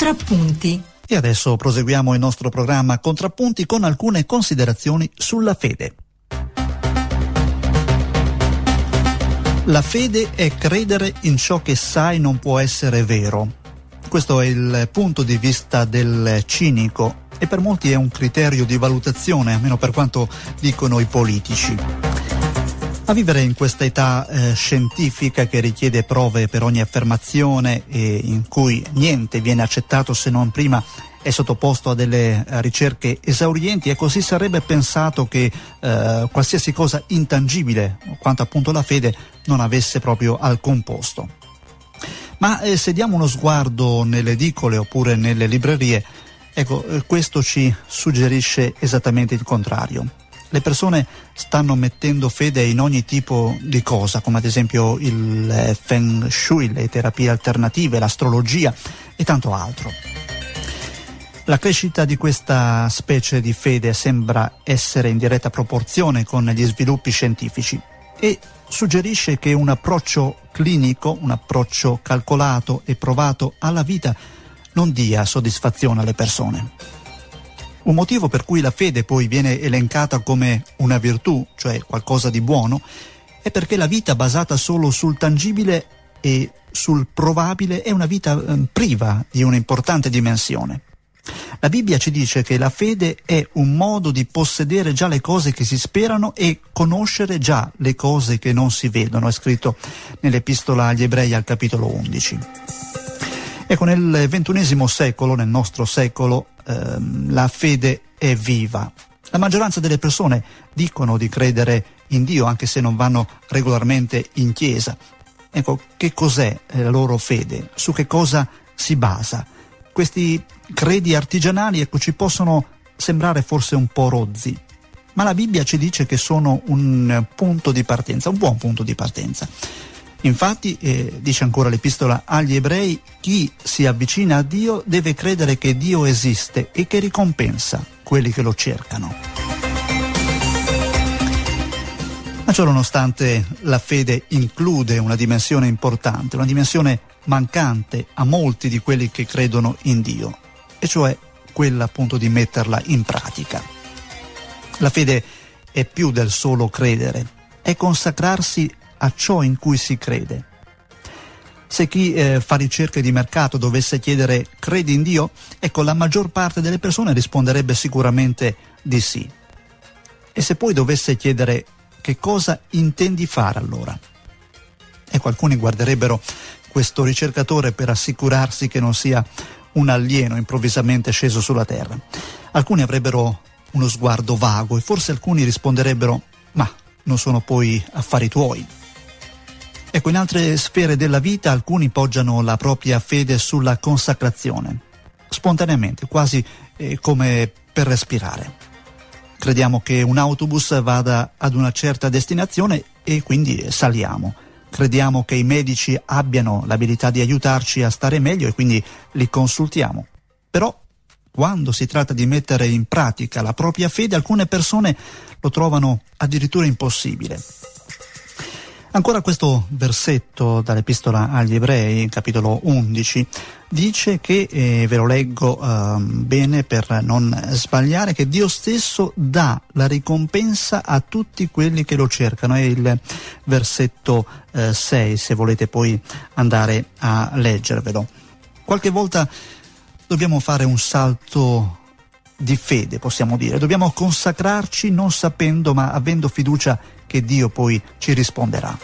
Contrappunti. E adesso proseguiamo il nostro programma Contrappunti con alcune considerazioni sulla fede. La fede è credere in ciò che sai non può essere vero. Questo è il punto di vista del cinico e per molti è un criterio di valutazione, almeno per quanto dicono i politici. A vivere in questa età scientifica che richiede prove per ogni affermazione e in cui niente viene accettato se non prima è sottoposto a delle ricerche esaurienti, e così sarebbe pensato che qualsiasi cosa intangibile, quanto appunto la fede, non avesse proprio alcun posto. Ma se diamo uno sguardo nelle edicole oppure nelle librerie, ecco, questo ci suggerisce esattamente il contrario. Le persone stanno mettendo fede in ogni tipo di cosa, come ad esempio il Feng Shui, le terapie alternative, l'astrologia e tanto altro. La crescita di questa specie di fede sembra essere in diretta proporzione con gli sviluppi scientifici e suggerisce che un approccio clinico, un approccio calcolato e provato alla vita non dia soddisfazione alle persone. Un motivo per cui la fede poi viene elencata come una virtù, cioè qualcosa di buono, è perché la vita basata solo sul tangibile e sul provabile è una vita priva di un'importante dimensione. La Bibbia ci dice che la fede è un modo di possedere già le cose che si sperano e conoscere già le cose che non si vedono, è scritto nell'Epistola agli Ebrei al capitolo 11. Ecco, nel XXI secolo, nel nostro secolo, la fede è viva. La maggioranza delle persone dicono di credere in Dio anche se non vanno regolarmente in chiesa. Ecco, che cos'è la loro fede? Su che cosa si basa? Questi credi artigianali, ecco, ci possono sembrare forse un po' rozzi, ma la Bibbia ci dice che sono un punto di partenza, un buon punto di partenza. Infatti, dice ancora l'Epistola agli Ebrei, chi si avvicina a Dio deve credere che Dio esiste e che ricompensa quelli che lo cercano. Ma ciò nonostante, la fede include una dimensione importante, una dimensione mancante a molti di quelli che credono in Dio, e cioè quella appunto di metterla in pratica. La fede è più del solo credere, è consacrarsi a ciò in cui si crede. Se chi fa ricerche di mercato dovesse chiedere credi in Dio, ecco, la maggior parte delle persone risponderebbe sicuramente di sì. E se poi dovesse chiedere che cosa intendi fare allora? Ecco, alcuni guarderebbero questo ricercatore per assicurarsi che non sia un alieno improvvisamente sceso sulla terra. Alcuni avrebbero uno sguardo vago e forse alcuni risponderebbero: ma non sono poi affari tuoi. Ecco, in altre sfere della vita alcuni poggiano la propria fede sulla consacrazione, spontaneamente, quasi come per respirare. Crediamo che un autobus vada ad una certa destinazione e quindi saliamo. Crediamo che i medici abbiano l'abilità di aiutarci a stare meglio e quindi li consultiamo. Però, quando si tratta di mettere in pratica la propria fede, alcune persone lo trovano addirittura impossibile. Ancora questo versetto dall'Epistola agli Ebrei, capitolo 11, dice che, ve lo leggo bene per non sbagliare, che Dio stesso dà la ricompensa a tutti quelli che lo cercano. È il versetto 6, se volete poi andare a leggervelo. Qualche volta dobbiamo fare un salto di fede, possiamo dire. Dobbiamo consacrarci non sapendo, ma avendo fiducia che Dio poi ci risponderà.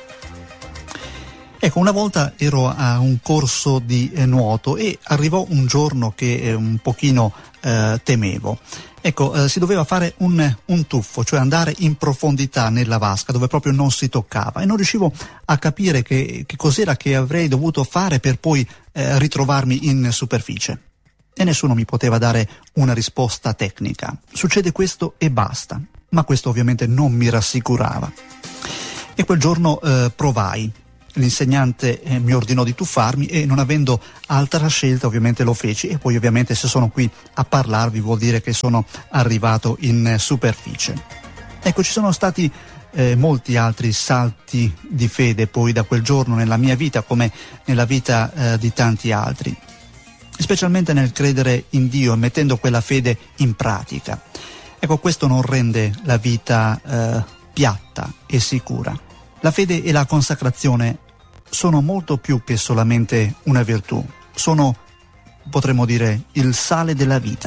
Ecco, una volta ero a un corso di nuoto e arrivò un giorno che un pochino temevo. Ecco, si doveva fare un tuffo, cioè andare in profondità nella vasca dove proprio non si toccava, e non riuscivo a capire che cos'era che avrei dovuto fare per poi ritrovarmi in superficie. E nessuno mi poteva dare una risposta tecnica. Succede questo e basta. Ma questo ovviamente non mi rassicurava. E quel giorno provai. L'insegnante mi ordinò di tuffarmi e, non avendo altra scelta, ovviamente lo feci. E poi ovviamente, se sono qui a parlarvi, vuol dire che sono arrivato in superficie. Ecco, ci sono stati molti altri salti di fede poi da quel giorno nella mia vita, come nella vita di tanti altri. specialmente nel credere in Dio e mettendo quella fede in pratica. Ecco, questo non rende la vita piatta e sicura. La fede e la consacrazione sono molto più che solamente una virtù, sono, potremmo dire, il sale della vita.